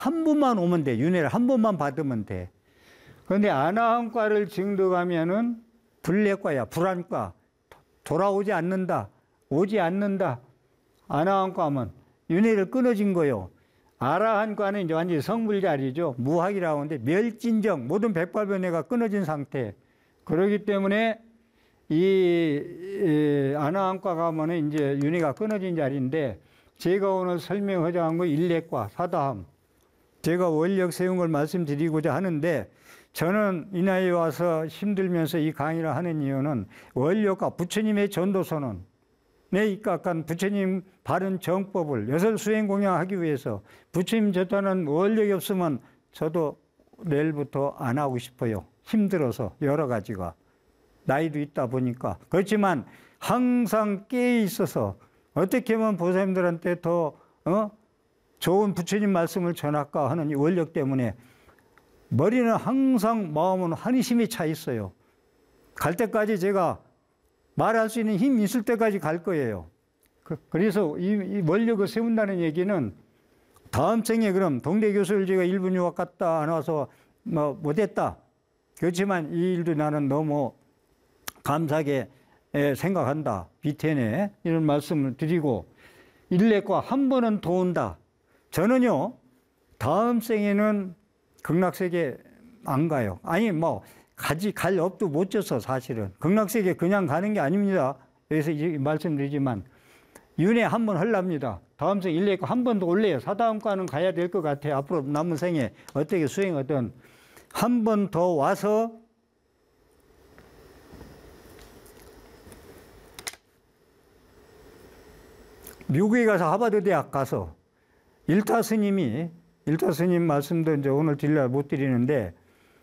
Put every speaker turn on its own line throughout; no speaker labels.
한 번만 오면 돼. 윤회를 한 번만 받으면 돼. 그런데 아나한과를 증득하면은 불내과야, 불안과. 돌아오지 않는다. 오지 않는다. 아나한과면 윤회를 끊어진 거요. 아라한과는 이제 완전히 성불자리죠. 무학이라고 하는데 멸진정, 모든 백발변해가 끊어진 상태. 그렇기 때문에 이 아나한과 가면은 이제 윤회가 끊어진 자리인데, 제가 오늘 설명하자는 거 일례과, 사다함. 제가 원력 세운 걸 말씀드리고자 하는데, 저는 이 나이에 와서 힘들면서 이 강의를 하는 이유는 원력과 부처님의 전도선언에 입각한 부처님 바른 정법을 여설 수행 공양하기 위해서, 부처님 제도하는 원력이 없으면 저도 내일부터 안 하고 싶어요. 힘들어서 여러 가지가. 나이도 있다 보니까. 그렇지만 항상 깨어 있어서 어떻게 하면 보살님들한테 더 좋은 부처님 말씀을 전할까 하는 이 원력 때문에 머리는 항상, 마음은 한심이 차 있어요. 갈 때까지 제가 말할 수 있는 힘이 있을 때까지 갈 거예요. 그래서 이 원력을 세운다는 얘기는 다음 생에 그럼 동대 교수를 제가 일본 유학 갔다 안 와서 뭐 못했다. 그렇지만 이 일도 나는 너무 감사하게 생각한다. 비태네. 이런 말씀을 드리고, 일례과 한 번은 더 온다. 저는요, 다음 생에는 극락세계 안 가요. 아니, 뭐, 갈 업도 못 져서 사실은. 극락세계 그냥 가는 게 아닙니다. 여기서 이 말씀드리지만, 윤회 한 번 하랍니다. 다음 생에 일례과 한 번 더 올래요. 사다음과는 가야 될 것 같아요. 앞으로 남은 생에 어떻게 수행하든. 한 번 더 와서 미국에 가서 하버드 대학 가서 일타 스님 말씀도 이제 오늘 드리려 못 드리는데,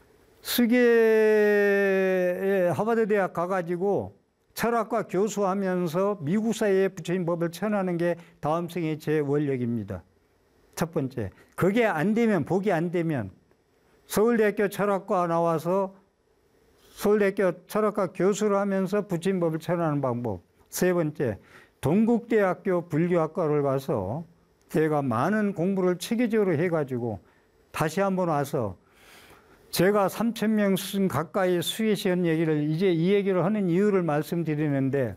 스계에 하버드 대학 가가지고 철학과 교수하면서 미국 사회에 부처님 법을 전하는 게 다음 생의 제 원력입니다. 첫 번째. 그게 안 되면, 복이 안 되면 서울대학교 철학과 나와서 서울대학교 철학과 교수를 하면서 부처님 법을 전하는 방법. 세 번째. 동국대학교 불교학과를 가서 제가 많은 공부를 체계적으로 해가지고 다시 한번 와서 제가 3,000명 수준 가까이 수계시한 얘기를, 이제 이 얘기를 하는 이유를 말씀드리는데,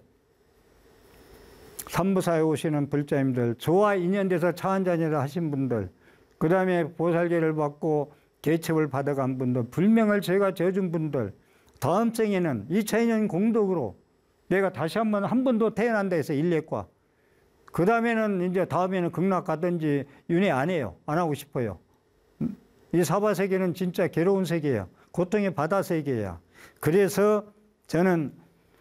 삼부사에 오시는 불자님들, 저와 인연돼서 차한자녀를 하신 분들, 그 다음에 보살계를 받고 개첩을 받아간 분들, 불명을 제가 져준 분들, 다음 생에는 2차 인연 공덕으로 내가 다시 한 번 더 태어난다 해서 일례과. 그 다음에는 이제 다음에는 극락 가든지 윤회 안 해요. 안 하고 싶어요. 이 사바세계는 진짜 괴로운 세계야. 고통의 바다 세계야. 그래서 저는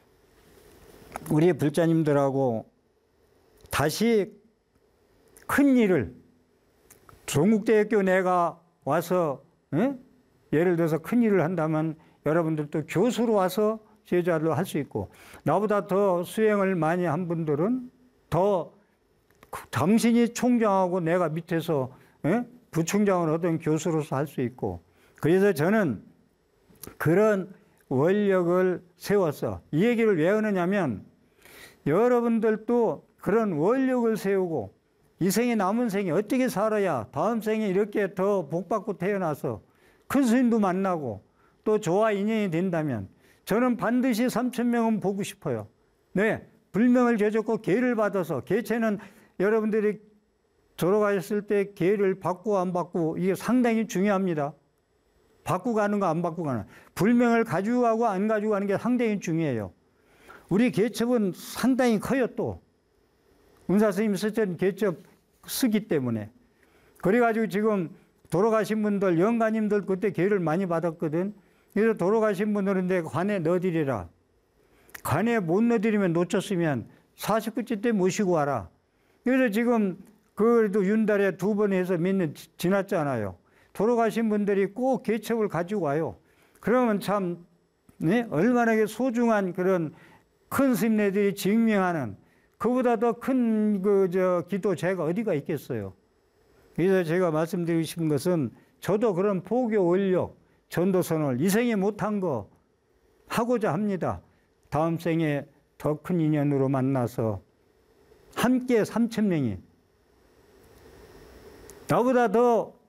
우리 불자님들하고 다시 큰 일을, 동국대학교 내가 와서 예를 들어서 큰 일을 한다면 여러분들도 교수로 와서 제자로 할 수 있고, 나보다 더 수행을 많이 한 분들은 더 당신이 총장하고 내가 밑에서 부총장을 하던 교수로서 할 수 있고, 그래서 저는 그런 원력을 세워서 이 얘기를 왜 하느냐면, 여러분들도 그런 원력을 세우고 이 생에 남은 생에 어떻게 살아야 다음 생에 이렇게 더 복받고 태어나서 큰 스님도 만나고 또 저와 인연이 된다면, 저는 반드시 3,000명은 보고 싶어요. 네, 불명을 제줬고 계를 받아서, 계체는 여러분들이 돌아가셨을 때 계를 받고 안 받고 이게 상당히 중요합니다. 받고 가는 거 안 받고 가는, 불명을 가지고 가고 안 가지고 가는 게 상당히 중요해요. 우리 개첩은 상당히 커요. 또 은사 스님이 쓰던 개첩 쓰기 때문에. 그래가지고 지금 돌아가신 분들, 영가님들 그때 계를 많이 받았거든. 그래서 돌아가신 분들인데 관에 넣어드리라. 관에 못 넣어드리면 놓쳤으면 49째 때 모시고 와라. 그래서 지금 그래도 윤달에 2번 해서 몇 년 지났잖아요. 돌아가신 분들이 꼭 개첩을 가지고 와요. 그러면 참 얼마나 소중한 그런 큰 스님네들이 증명하는, 그보다 더 큰 기도 제가 어디가 있겠어요. 그래서 제가 말씀드리고 싶은 것은, 저도 그런 포교 원력, 전도선을 이 생에 못한 거 하고자 합니다. 다음 생에 더 큰 인연으로 만나서 함께 3,000명이 나보다 더